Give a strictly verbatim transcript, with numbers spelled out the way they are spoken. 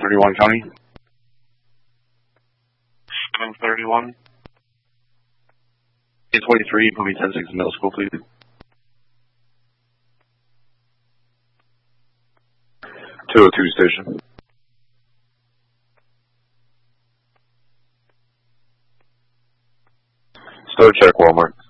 thirty-one County. seven thirty-one. eight twenty-three, put me ten six middle school, please. two oh two station. Stow check, Walmart.